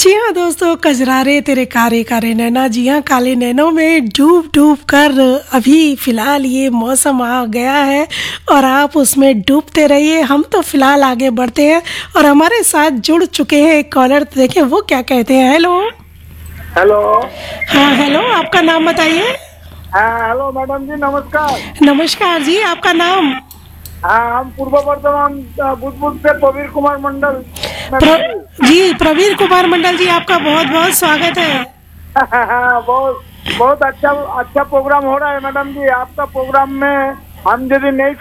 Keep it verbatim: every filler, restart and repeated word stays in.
जी हाँ दोस्तों, कजरारे तेरे कारे कारे नैना। जी हाँ, काले नैनों में डूब डूब कर अभी फिलहाल ये मौसम आ गया है और आप उसमें डूबते रहिए। हम तो फिलहाल आगे बढ़ते हैं और हमारे साथ जुड़ चुके हैं एक कॉलर। तो देखें वो क्या कहते हैं। Hello hello. हाँ हेलो, आपका नाम बताइए। हाँ हेलो मैडम जी, नमस्कार। नमस्कार जी, आपका नाम? हाँ, हम पूर्व वर्धमान बुधबुध से प्रवीर कुमार मंडल। प्र... जी प्रवीर कुमार मंडल जी, आपका बहुत बहुत स्वागत है। हाँ, बहुत बहुत अच्छा अच्छा प्रोग्राम हो रहा है मैडम जी। आपका प्रोग्राम में हम यदि नहीं